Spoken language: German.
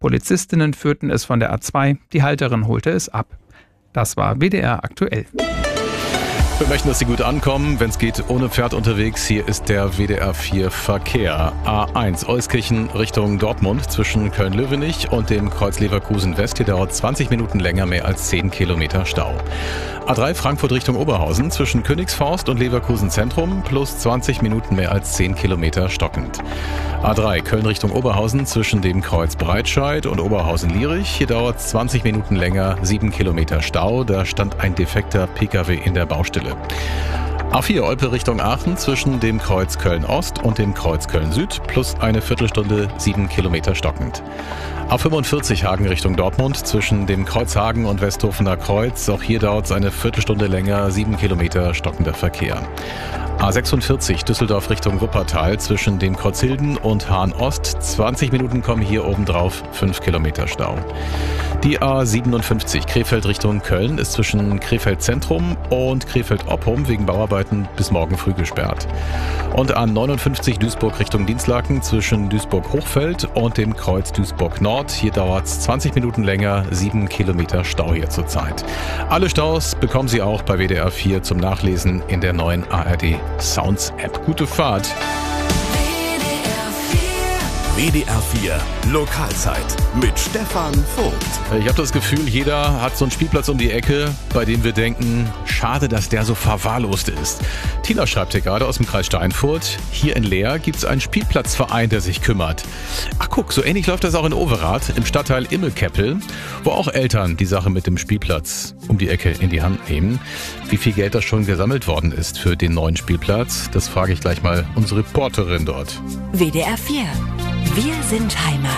Polizistinnen führten es von der A2, die Halterin holte es ab. Das war WDR aktuell. Wir möchten, dass Sie gut ankommen, wenn es geht, ohne Pferd unterwegs. Hier ist der WDR 4 Verkehr. A1 Euskirchen Richtung Dortmund zwischen Köln-Löwenich und dem Kreuz Leverkusen West. Hier dauert 20 Minuten länger, mehr als 10 Kilometer Stau. A3 Frankfurt Richtung Oberhausen zwischen Königsforst und Leverkusen Zentrum plus 20 Minuten, mehr als 10 Kilometer stockend. A3 Köln Richtung Oberhausen zwischen dem Kreuz Breitscheid und Oberhausen-Lierich. Hier dauert 20 Minuten länger, 7 Kilometer Stau. Da stand ein defekter Pkw in der Baustelle. A4 Olpe Richtung Aachen zwischen dem Kreuz Köln-Ost und dem Kreuz Köln-Süd plus eine Viertelstunde, 7 Kilometer stockend. A45 Hagen Richtung Dortmund zwischen dem Kreuz Hagen und Westhofener Kreuz. Auch hier dauert es eine Viertelstunde länger, 7 Kilometer stockender Verkehr. A46 Düsseldorf Richtung Wuppertal zwischen dem Kreuz Hilden und Hahn Ost. 20 Minuten kommen hier obendrauf, 5 Kilometer Stau. Die A57 Krefeld Richtung Köln ist zwischen Krefeld Zentrum und Krefeld Oppum wegen Bauarbeiten bis morgen früh gesperrt. Und A59 Duisburg Richtung Dinslaken zwischen Duisburg Hochfeld und dem Kreuz Duisburg Nord. Hier dauert es 20 Minuten länger, 7 Kilometer Stau hier zurzeit. Alle Staus bekommen Sie auch bei WDR 4 zum Nachlesen in der neuen ARD Sounds App. Gute Fahrt! WDR 4 Lokalzeit mit Stefan Vogt. Ich habe das Gefühl, jeder hat so einen Spielplatz um die Ecke, bei dem wir denken, schade, dass der so verwahrlost ist. Tina schreibt hier gerade aus dem Kreis Steinfurt, hier in Leer gibt es einen Spielplatzverein, der sich kümmert. Ach guck, so ähnlich läuft das auch in Overath, im Stadtteil Immelkeppel, wo auch Eltern die Sache mit dem Spielplatz um die Ecke in die Hand nehmen. Wie viel Geld da schon gesammelt worden ist für den neuen Spielplatz, das frage ich gleich mal unsere Reporterin dort. WDR 4. Wir sind Heimat.